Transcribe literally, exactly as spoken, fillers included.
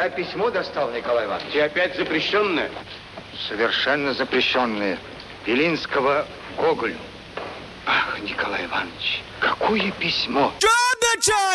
Я письмо достал, Николай Иванович. И опять запрещенное? Совершенно запрещенное. Белинского Гоголю. Ах, Николай Иванович, какое письмо!